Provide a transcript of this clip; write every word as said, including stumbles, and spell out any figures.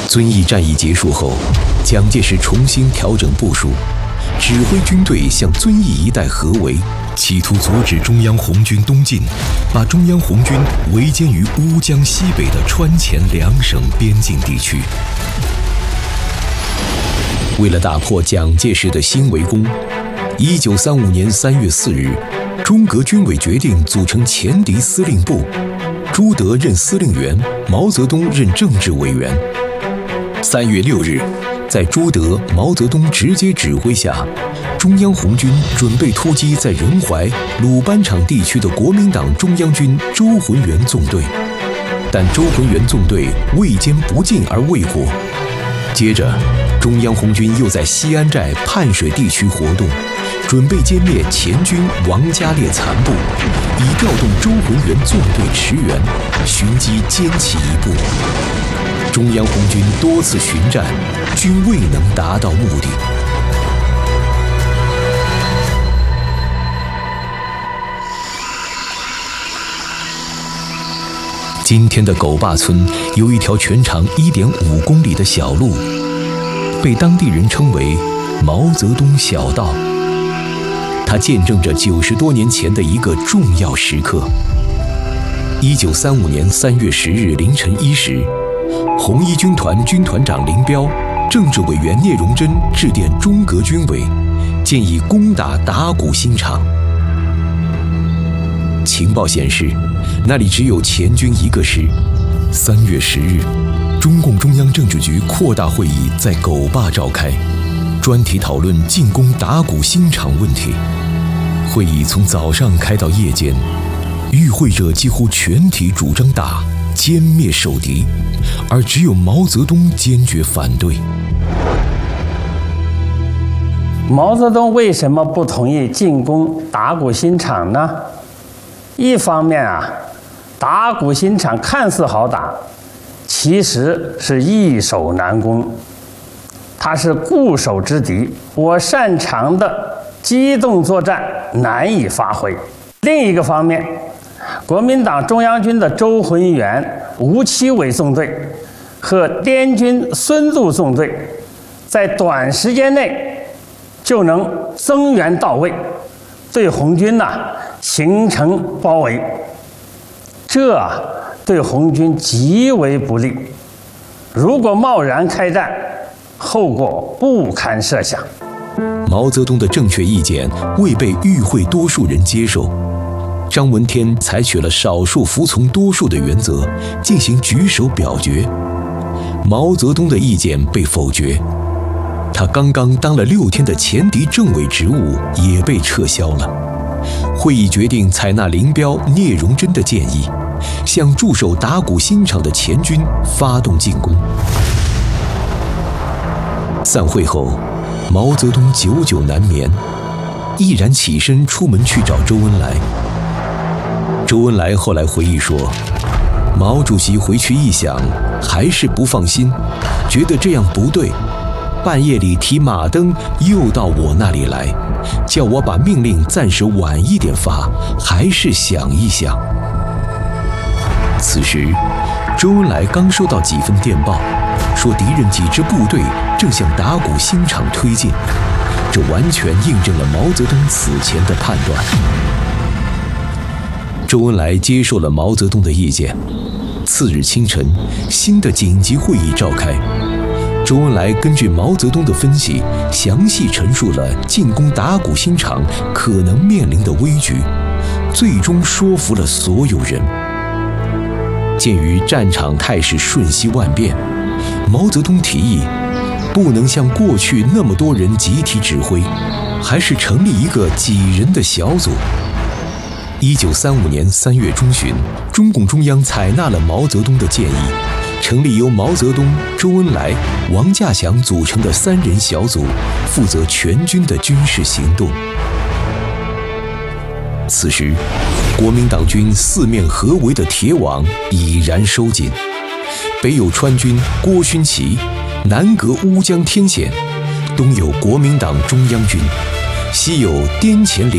遵义战役结束后，蒋介石重新调整部署，指挥军队向遵义一带合围，企图阻止中央红军东进，把中央红军围歼于乌江西北的川黔两省边境地区。为了打破蒋介石的新围攻，一九三五年三月四日，中革军委决定组成前敌司令部，朱德任司令员，毛泽东任政治委员。三月六日，在朱德、毛泽东直接指挥下，中央红军准备突击在仁怀、鲁班场地区的国民党中央军周浑元纵队，但周浑元纵队未歼不进而未果。接着，中央红军又在西安寨泮水地区活动，准备歼灭前军王家烈残部，以调动周浑元纵队驰援，寻机歼其一部。中央红军多次巡战，均未能达到目的。今天的狗坝村有一条全长一点五公里的小路，被当地人称为毛泽东小道。它见证着九十多年前的一个重要时刻。一九三五年三月十日凌晨一时，红一军团军团长林彪、政治委员聂荣臻致电中革军委，建议攻打打鼓新场。情报显示，那里只有前军一个师。三月十日，中共中央政治局扩大会议在狗坝召开，专题讨论进攻打鼓新场问题。会议从早上开到夜间，与会者几乎全体主张打，歼灭守敌，而只有毛泽东坚决反对。 毛泽东为什么不同意进攻打鼓新场呢？一方面啊，打鼓新场看似好打，其实是易守难攻，它是固守之敌，我擅长的机动作战难以发挥。另一个方面，国民党中央军的周浑元、吴奇伟纵队和滇军孙杜纵队在短时间内就能增援到位，对红军呢形成包围，这对红军极为不利。如果贸然开战，后果不堪设想。 毛泽东的正确意见未被与会多数人接受，张闻天采取了少数服从多数的原则，进行举手表决。毛泽东的意见被否决，他刚刚当了六天的前敌政委职务也被撤销了。会议决定采纳林彪、聂荣臻的建议，向驻守打鼓新场的前军发动进攻。散会后，毛泽东久久难眠，毅然起身出门去找周恩来。周恩来后来回忆说，毛主席回去一想，还是不放心，觉得这样不对，半夜里提马灯又到我那里来，叫我把命令暂时晚一点发，还是想一想。此时，周恩来刚收到几份电报，说敌人几支部队正向打鼓新场推进，这完全印证了毛泽东此前的判断。周恩来接受了毛泽东的意见。次日清晨，新的紧急会议召开。周恩来根据毛泽东的分析，详细陈述了进攻打鼓新场可能面临的危局，最终说服了所有人。鉴于战场态势瞬息万变，毛泽东提议，不能像过去那么多人集体指挥，还是成立一个几人的小组。一九三五年三月中旬，中共中央采纳了毛泽东的建议，成立由毛泽东、周恩来、王稼祥组成的三人小组，负责全军的军事行动。此时，国民党军四面合围的铁网已然收紧，北有川军郭勋祺，南隔乌江天险，东有国民党中央军，西有滇黔